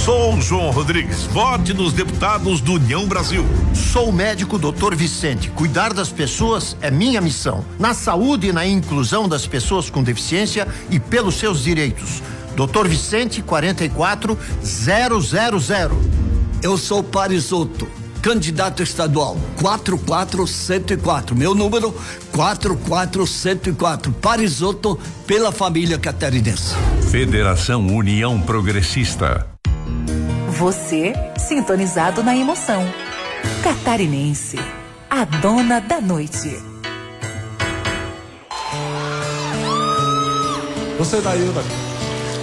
Sou o João Rodrigues. Vote nos deputados do União Brasil. Sou o médico Dr. Vicente. Cuidar das pessoas é minha missão. Na saúde e na inclusão das pessoas com deficiência e pelos seus direitos. Dr. Vicente 44000. Eu sou Parisotto, candidato estadual 44104. Meu número 44104. Parisotto, pela família catarinense. Federação União Progressista. Você sintonizado na emoção. Catarinense, a dona da noite. Você daí,